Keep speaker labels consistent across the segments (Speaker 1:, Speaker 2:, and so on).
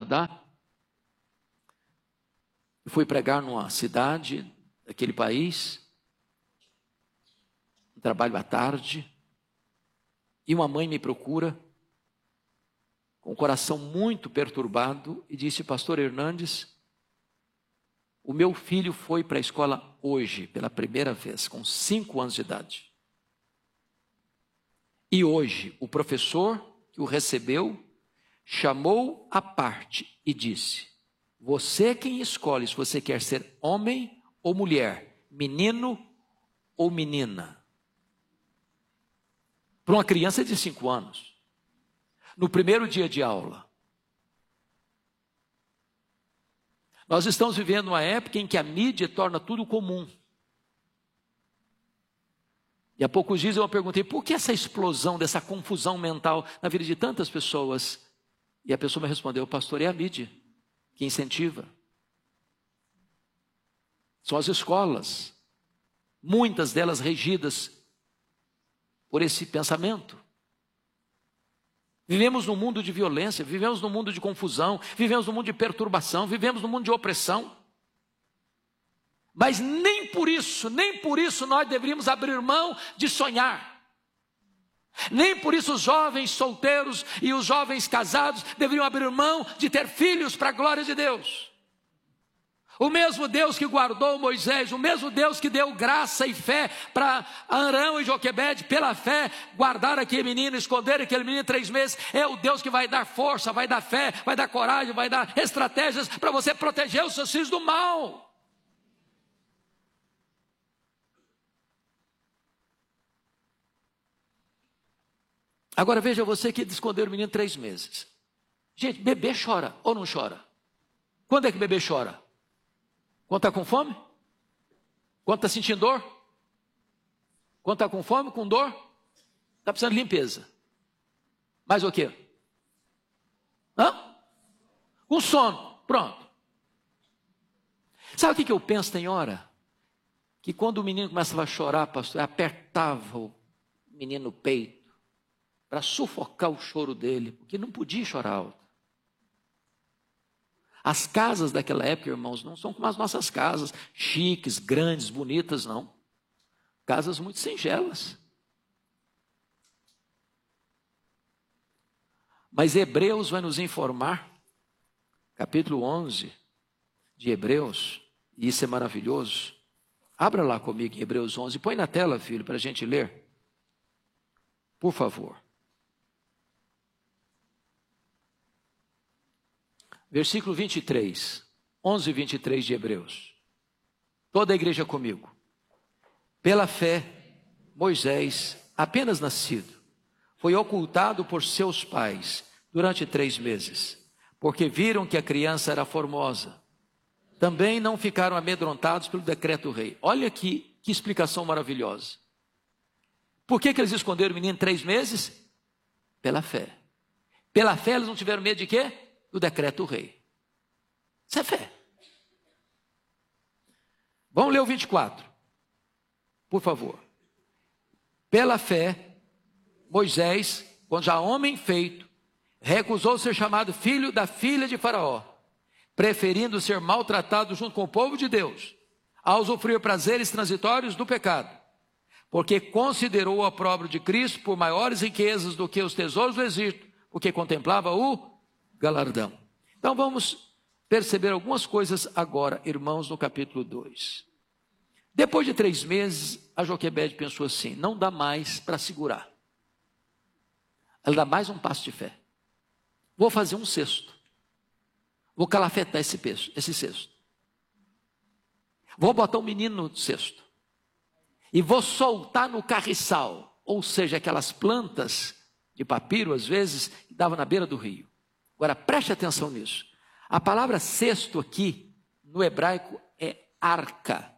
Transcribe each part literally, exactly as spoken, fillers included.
Speaker 1: Canadá. Eu fui pregar numa cidade daquele país, um trabalho à tarde, e uma mãe me procura, com o coração muito perturbado, e disse: pastor Hernandes, o meu filho foi para a escola hoje, pela primeira vez, com cinco anos de idade. E hoje, o professor que o recebeu, chamou à parte e disse: você é quem escolhe se você quer ser homem ou mulher, menino ou menina. Para uma criança de cinco anos, no primeiro dia de aula. Nós estamos vivendo uma época em que a mídia torna tudo comum. E há poucos dias eu perguntei: por que essa explosão, dessa confusão mental na vida de tantas pessoas? E a pessoa me respondeu: pastor, é a mídia que incentiva. São as escolas, muitas delas regidas por esse pensamento. Vivemos num mundo de violência, vivemos num mundo de confusão, vivemos num mundo de perturbação, vivemos num mundo de opressão. Mas nem por isso, nem por isso nós deveríamos abrir mão de sonhar. Nem por isso os jovens solteiros e os jovens casados deveriam abrir mão de ter filhos para a glória de Deus. O mesmo Deus que guardou Moisés, o mesmo Deus que deu graça e fé para Arão e Joquebede, pela fé, guardar aquele menino, esconder aquele menino três meses, é o Deus que vai dar força, vai dar fé, vai dar coragem, vai dar estratégias para você proteger os seus filhos do mal. Agora veja você que escondeu o menino três meses. Gente, bebê chora ou não chora? Quando é que bebê chora? Quando está com fome? Quando está sentindo dor? Quando está com fome, com dor? Está precisando de limpeza. Mais o quê? Hã? Com sono. Pronto. Sabe o que, que eu penso, tem hora? Que quando o menino começava a chorar, pastor, apertava o menino no peito para sufocar o choro dele, porque não podia chorar alto. As casas daquela época, irmãos, não são como as nossas casas, chiques, grandes, bonitas, não. Casas muito singelas. Mas Hebreus vai nos informar, capítulo onze de Hebreus, e isso é maravilhoso. Abra lá comigo em Hebreus onze, põe na tela, filho, para a gente ler. Por favor. Versículo vinte e três, onze e vinte e três de Hebreus. Toda a igreja comigo. Pela fé, Moisés, apenas nascido, foi ocultado por seus pais durante três meses, porque viram que a criança era formosa. Também não ficaram amedrontados pelo decreto do rei. Olha aqui que explicação maravilhosa. Por que, que eles esconderam o menino três meses? Pela fé. Pela fé eles não tiveram medo de quê? Do decreto do rei. Isso é fé. Vamos ler o vinte e quatro. Por favor. Pela fé, Moisés, quando já homem feito, recusou ser chamado filho da filha de Faraó, preferindo ser maltratado junto com o povo de Deus, ao usufruir prazeres transitórios do pecado, porque considerou o opróbrio de Cristo por maiores riquezas do que os tesouros do Egito, porque contemplava o galardão. Então vamos perceber algumas coisas agora, irmãos, no capítulo dois. Depois de três meses, a Joquebede pensou assim: não dá mais para segurar. Ela dá mais um passo de fé. Vou fazer um cesto. Vou calafetar esse, peso, esse cesto. Vou botar um menino no cesto. E vou soltar no carriçal, ou seja, aquelas plantas de papiro, às vezes, que davam na beira do rio. Agora, preste atenção nisso. A palavra cesto aqui, no hebraico, é arca.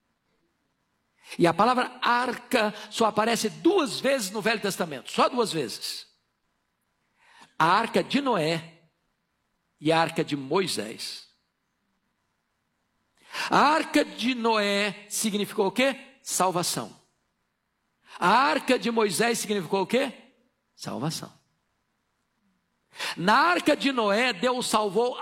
Speaker 1: E a palavra arca só aparece duas vezes no Velho Testamento. Só duas vezes. A arca de Noé e a arca de Moisés. A arca de Noé significou o quê? Salvação. A arca de Moisés significou o quê? Salvação. Na arca de Noé, Deus salvou